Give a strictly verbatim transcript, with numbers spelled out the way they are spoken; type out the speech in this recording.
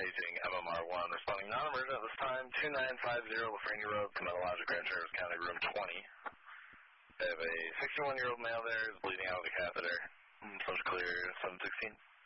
paging M M R one, responding non-emergent at this time, two nine five zero Lafreniere Road, Cometologic, Grand Traverse County, room twenty. I have a sixty-one-year-old male there who's bleeding out of the catheter. Social clear seven sixteen.